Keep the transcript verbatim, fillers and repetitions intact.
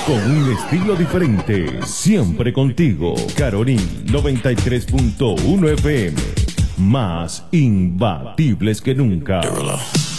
con un estilo diferente, siempre contigo. Carolín noventa y tres punto uno F M, más imbatibles que nunca.